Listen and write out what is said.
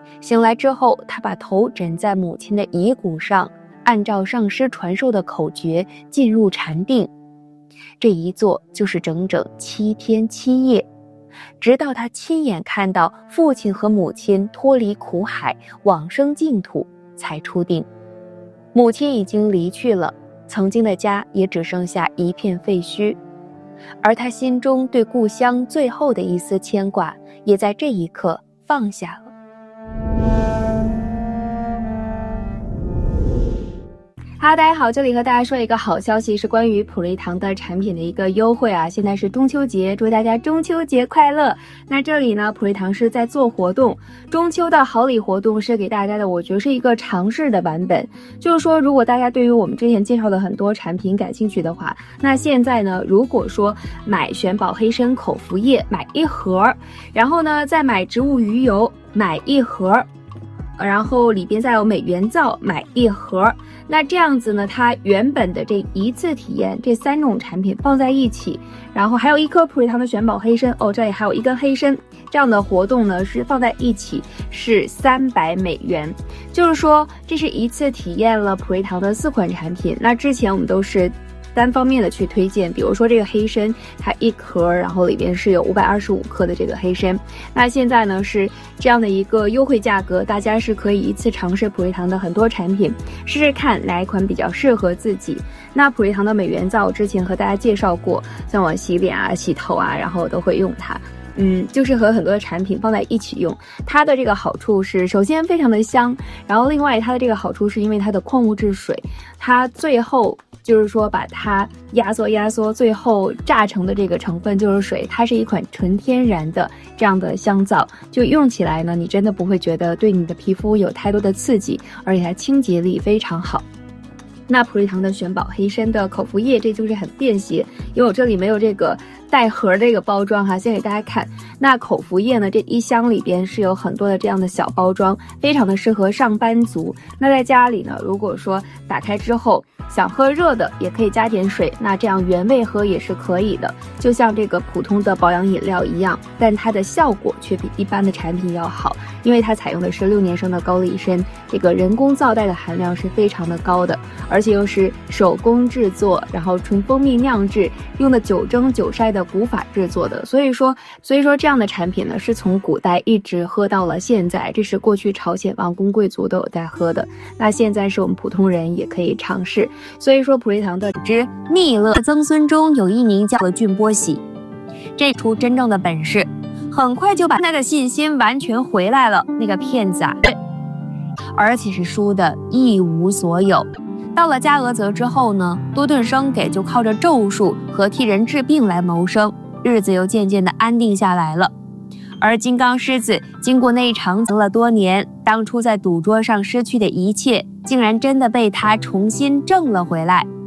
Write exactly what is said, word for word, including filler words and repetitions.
醒来之后，他把头枕在母亲的遗骨上，按照上师传授的口诀进入禅定。这一坐就是整整七天七夜，直到他亲眼看到父亲和母亲脱离苦海，往生净土，才出定。母亲已经离去了，曾经的家也只剩下一片废墟，而他心中对故乡最后的一丝牵挂，也在这一刻放下了。哈，大家好，这里和大家说一个好消息，是关于普瑞堂的产品的一个优惠啊！现在是中秋节，祝大家中秋节快乐。那这里呢，普瑞堂是在做活动，中秋的好礼活动是给大家的，我觉得是一个尝试的版本。就是说，如果大家对于我们之前介绍的很多产品感兴趣的话，那现在呢，如果说买玄宝黑参口服液买一盒，然后呢再买植物鱼油买一盒，然后里边再有美元皂买一盒，那这样子呢，它原本的这一次体验这三种产品放在一起，然后还有一颗普瑞堂的玄宝黑参，哦，这里还有一根黑参，这样的活动呢是放在一起是三百美元，就是说这是一次体验了普瑞堂的四款产品。那之前我们都是单方面的去推荐，比如说这个黑参，它一颗，然后里边是有五百二十五克的这个黑参。那现在呢是这样的一个优惠价格，大家是可以一次尝试普瑞堂的很多产品，试试看哪一款比较适合自己。那普瑞堂的美元皂之前和大家介绍过，像我洗脸啊、洗头啊，然后都会用它。嗯，就是和很多的产品放在一起用，它的这个好处是，首先非常的香，然后另外它的这个好处是因为它的矿物质水，它最后就是说把它压缩压缩，最后榨成的这个成分就是水，它是一款纯天然的这样的香皂，就用起来呢，你真的不会觉得对你的皮肤有太多的刺激，而且它清洁力非常好。那普瑞堂的玄宝黑参的口服液，这就是很便携，因为我这里没有这个带盒这个包装哈，先给大家看。那口服液呢，这一箱里边是有很多的这样的小包装，非常的适合上班族。那在家里呢，如果说打开之后想喝热的，也可以加点水，那这样原味喝也是可以的，就像这个普通的保养饮料一样，但它的效果却比一般的产品要好，因为它采用的是六年生的高丽参，这个人工皂带的含量是非常的高的，而且又是手工制作，然后纯蜂蜜酿制，用的九蒸九晒的古法制作的，所以说所以说这样的产品呢，是从古代一直喝到了现在，这是过去朝鲜王公贵族都有在喝的，那现在是我们普通人也可以尝试。所以说普瑞堂的之密勒曾孙中有一名叫做俊波喜，这出真正的本事，很快就把他的信心完全回来了。那个骗子啊，而且是输的一无所有。到了加俄泽之后呢，多顿生给就靠着咒术和替人治病来谋生，日子又渐渐的安定下来了。而金刚狮子经过那一场赢了多年，当初在赌桌上失去的一切，竟然真的被他重新挣了回来。